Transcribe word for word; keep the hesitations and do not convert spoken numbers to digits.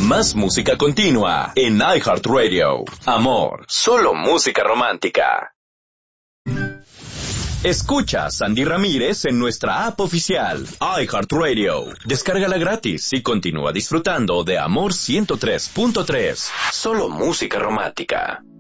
Más música continua en iHeartRadio. Amor, solo música romántica. Escucha a Sandy Ramírez en nuestra app oficial, iHeartRadio. Descárgala gratis y continúa disfrutando de Amor ciento tres punto tres. Solo música romántica.